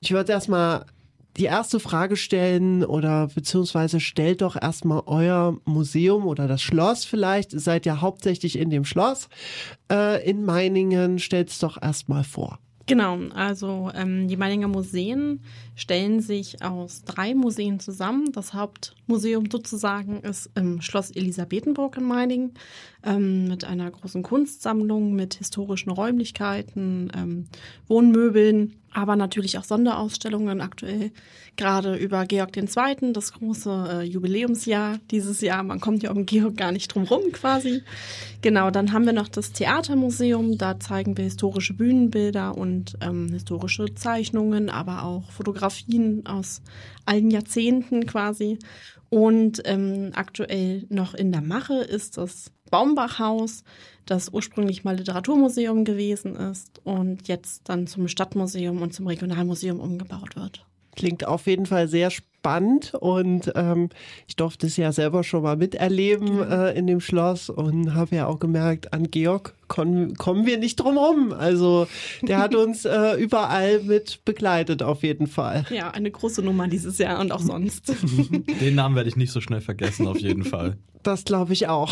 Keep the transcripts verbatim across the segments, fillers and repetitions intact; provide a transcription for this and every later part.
Ich würde erstmal die erste Frage stellen oder beziehungsweise stellt doch erstmal euer Museum oder das Schloss vielleicht. Ihr seid ja hauptsächlich in dem Schloss äh, in Meiningen. Stellt es doch erstmal vor. Genau, also ähm, die Meininger Museen stellen sich aus drei Museen zusammen. Das Hauptmuseum sozusagen ist im Schloss Elisabethenburg in Meiningen ähm, mit einer großen Kunstsammlung, mit historischen Räumlichkeiten, ähm, Wohnmöbeln, aber natürlich auch Sonderausstellungen aktuell, gerade über Georg der Zweite., das große äh, Jubiläumsjahr dieses Jahr. Man kommt ja um Georg gar nicht drum rum quasi. Genau, dann haben wir noch das Theatermuseum, da zeigen wir historische Bühnenbilder und ähm, historische Zeichnungen, aber auch Fotografien aus allen Jahrzehnten quasi. Und ähm, aktuell noch in der Mache ist das Baumbachhaus, das ursprünglich mal Literaturmuseum gewesen ist und jetzt dann zum Stadtmuseum und zum Regionalmuseum umgebaut wird. Klingt auf jeden Fall sehr spannend und ähm, ich durfte es ja selber schon mal miterleben äh, in dem Schloss und habe ja auch gemerkt, an Georg kon- kommen wir nicht drum rum. Also der hat uns äh, überall mit begleitet auf jeden Fall. Ja, eine große Nummer dieses Jahr und auch sonst. Den Namen werde ich nicht so schnell vergessen, auf jeden Fall. Das glaube ich auch.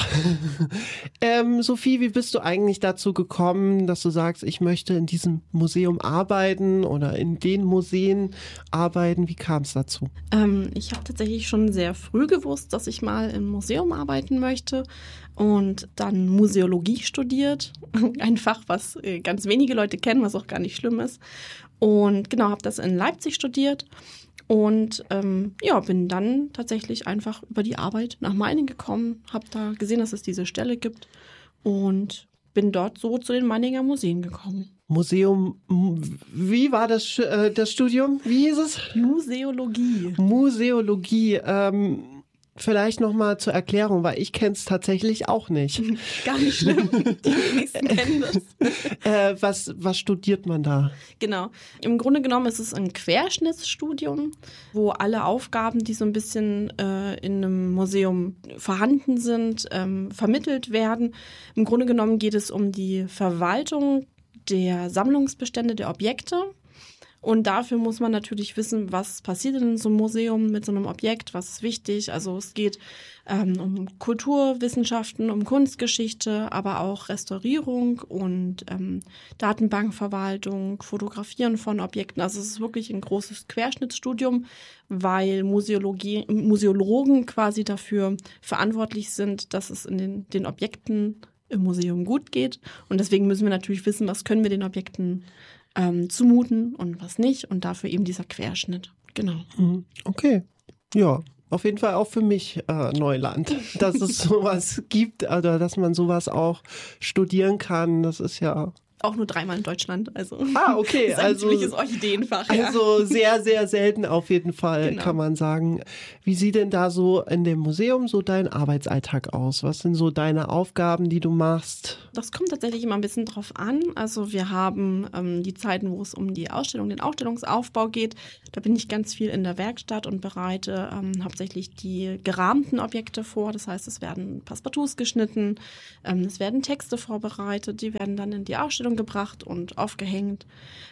ähm, Sophie, wie bist du eigentlich dazu gekommen, dass du sagst, ich möchte in diesem Museum arbeiten oder in den Museen arbeiten? Wie kam es dazu? Ähm, ich habe tatsächlich schon sehr früh gewusst, dass ich mal im Museum arbeiten möchte und dann Museologie studiert. Ein Fach, was äh, ganz wenige Leute kennen, was auch gar nicht schlimm ist. Und genau, habe das in Leipzig studiert. Und ähm, ja, bin dann tatsächlich einfach über die Arbeit nach Meiningen gekommen, habe da gesehen, dass es diese Stelle gibt und bin dort so zu den Meininger Museen gekommen. Museum, wie war das, äh, das Studium? Wie hieß es? Museologie. Museologie. Ähm, vielleicht nochmal zur Erklärung, weil ich kenne es tatsächlich auch nicht. Gar nicht schlimm, die wenigsten kennen das. Äh, was, was studiert man da? Genau. Im Grunde genommen ist es ein Querschnittsstudium, wo alle Aufgaben, die so ein bisschen äh, in einem Museum vorhanden sind, ähm, vermittelt werden. Im Grunde genommen geht es um die Verwaltung der Sammlungsbestände der Objekte. Und dafür muss man natürlich wissen, was passiert in so einem Museum mit so einem Objekt, was ist wichtig. Also es geht ähm, um Kulturwissenschaften, um Kunstgeschichte, aber auch Restaurierung und ähm, Datenbankverwaltung, Fotografieren von Objekten. Also es ist wirklich ein großes Querschnittsstudium, weil Museologie, Museologen quasi dafür verantwortlich sind, dass es in den, den Objekten im Museum gut geht. Und deswegen müssen wir natürlich wissen, was können wir den Objekten Ähm, zumuten und was nicht und dafür eben dieser Querschnitt. Genau. Okay, ja, auf jeden Fall auch für mich äh, Neuland, dass es sowas gibt oder dass man sowas auch studieren kann. Das ist ja auch nur dreimal in Deutschland. Also ah, okay. Das ist ein also, ziemliches Orchideenfach. Ja. Also sehr, sehr selten auf jeden Fall, genau. Kann man sagen. Wie sieht denn da so in dem Museum so dein Arbeitsalltag aus? Was sind so deine Aufgaben, die du machst? Das kommt tatsächlich immer ein bisschen drauf an. Also wir haben ähm, die Zeiten, wo es um die Ausstellung, den Ausstellungsaufbau geht. Da bin ich ganz viel in der Werkstatt und bereite ähm, hauptsächlich die gerahmten Objekte vor. Das heißt, es werden Passepartouts geschnitten, ähm, es werden Texte vorbereitet, die werden dann in die Ausstellung gebracht und aufgehängt.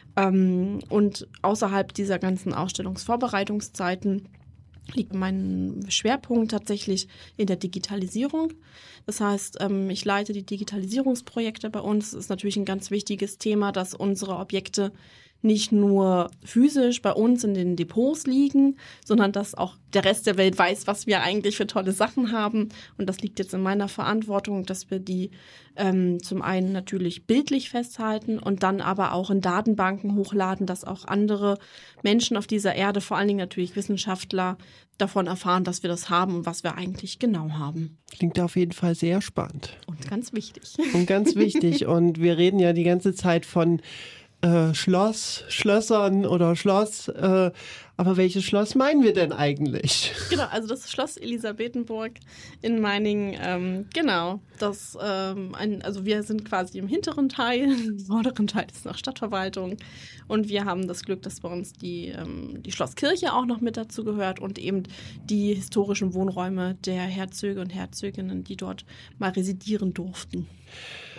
Ähm, und außerhalb dieser ganzen Ausstellungsvorbereitungszeiten liegt mein Schwerpunkt tatsächlich in der Digitalisierung. Das heißt, ähm, ich leite die Digitalisierungsprojekte bei uns. Es ist natürlich ein ganz wichtiges Thema, dass unsere Objekte nicht nur physisch bei uns in den Depots liegen, sondern dass auch der Rest der Welt weiß, was wir eigentlich für tolle Sachen haben. Und das liegt jetzt in meiner Verantwortung, dass wir die ähm, zum einen natürlich bildlich festhalten und dann aber auch in Datenbanken hochladen, dass auch andere Menschen auf dieser Erde, vor allen Dingen natürlich Wissenschaftler, davon erfahren, dass wir das haben und was wir eigentlich genau haben. Klingt auf jeden Fall sehr spannend. Und ganz wichtig. Und ganz wichtig. Und wir reden ja die ganze Zeit von Äh, Schloss, Schlössern oder Schloss. Äh, aber welches Schloss meinen wir denn eigentlich? Genau, also das Schloss Elisabethenburg in Meiningen. Ähm, genau, das, ähm, ein, also wir sind quasi im hinteren Teil, im vorderen Teil ist noch Stadtverwaltung. Und wir haben das Glück, dass bei uns die, ähm, die Schlosskirche auch noch mit dazu gehört und eben die historischen Wohnräume der Herzöge und Herzöginnen, die dort mal residieren durften.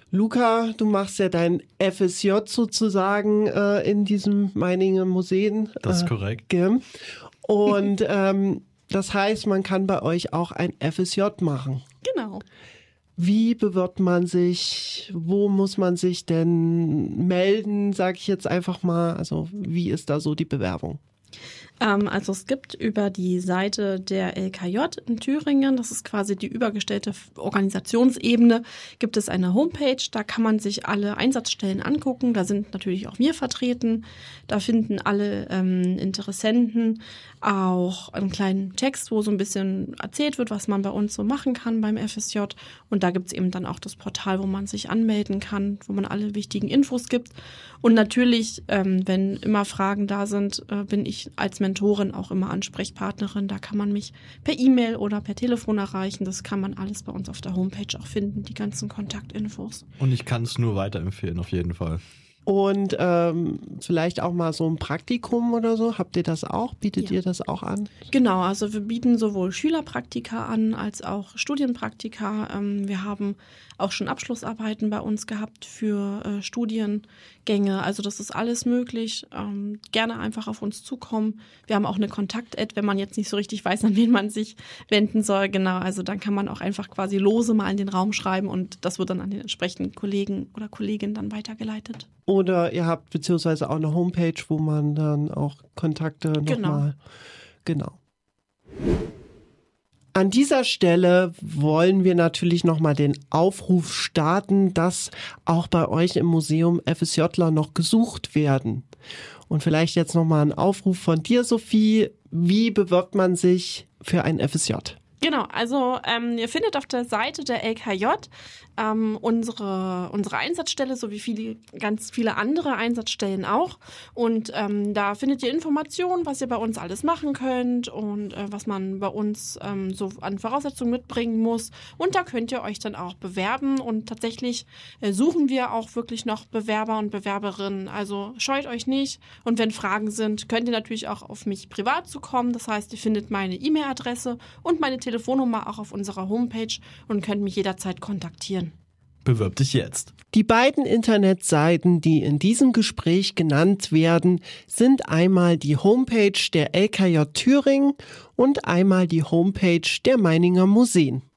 Luca, du machst ja dein F S J sozusagen äh, in diesem Meininger Museen. Das ist äh, korrekt. Ge- Und ähm, das heißt, man kann bei euch auch ein F S J machen. Genau. Wie bewirbt man sich? Wo muss man sich denn melden, sage ich jetzt einfach mal? Also wie ist da so die Bewerbung? Ähm, also es gibt über die Seite der L K J in Thüringen, das ist quasi die übergestellte Organisationsebene, gibt es eine Homepage, da kann man sich alle Einsatzstellen angucken, da sind natürlich auch wir vertreten, da finden alle ähm, Interessenten auch einen kleinen Text, wo so ein bisschen erzählt wird, was man bei uns so machen kann beim F S J, und da gibt es eben dann auch das Portal, wo man sich anmelden kann, wo man alle wichtigen Infos gibt, und natürlich, ähm, wenn immer Fragen da sind, äh, bin ich als Mentorin auch immer Ansprechpartnerin, da kann man mich per E-Mail oder per Telefon erreichen, das kann man alles bei uns auf der Homepage auch finden, die ganzen Kontaktinfos. Und ich kann es nur weiterempfehlen, auf jeden Fall. Und ähm, vielleicht auch mal so ein Praktikum oder so. Habt ihr das auch? Bietet Ja. ihr das auch an? Genau, also wir bieten sowohl Schülerpraktika an als auch Studienpraktika. Ähm, wir haben auch schon Abschlussarbeiten bei uns gehabt für äh, Studiengänge. Also das ist alles möglich. Ähm, gerne einfach auf uns zukommen. Wir haben auch eine Kontakt-Ad, wenn man jetzt nicht so richtig weiß, an wen man sich wenden soll. Genau, also dann kann man auch einfach quasi lose mal in den Raum schreiben und das wird dann an den entsprechenden Kollegen oder Kolleginnen dann weitergeleitet. Oder ihr habt beziehungsweise auch eine Homepage, wo man dann auch Kontakte Genau. nochmal. Genau. An dieser Stelle wollen wir natürlich nochmal den Aufruf starten, dass auch bei euch im Museum FSJler noch gesucht werden. Und vielleicht jetzt nochmal ein Aufruf von dir, Sophie. Wie bewirbt man sich für ein F S J? Genau, also ähm, ihr findet auf der Seite der L K J ähm, unsere, unsere Einsatzstelle, so wie viele, ganz viele andere Einsatzstellen auch. Und ähm, da findet ihr Informationen, was ihr bei uns alles machen könnt und äh, was man bei uns ähm, so an Voraussetzungen mitbringen muss. Und da könnt ihr euch dann auch bewerben. Und tatsächlich äh, suchen wir auch wirklich noch Bewerber und Bewerberinnen. Also scheut euch nicht. Und wenn Fragen sind, könnt ihr natürlich auch auf mich privat zukommen. Das heißt, ihr findet meine E-Mail-Adresse und meine Telefonnummer auch auf unserer Homepage und könnt mich jederzeit kontaktieren. Bewirb dich jetzt. Die beiden Internetseiten, die in diesem Gespräch genannt werden, sind einmal die Homepage der L K J Thüringen und einmal die Homepage der Meininger Museen.